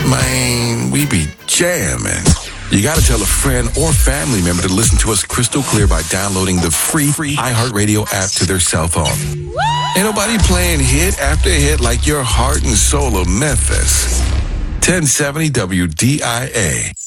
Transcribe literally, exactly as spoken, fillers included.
Man, we be jamming. You gotta tell a friend or family member to listen to us crystal clear by downloading the free, free iHeartRadio app to their cell phone. Ain't nobody playing hit after hit like your heart and soul of Memphis. ten seventy W D I A.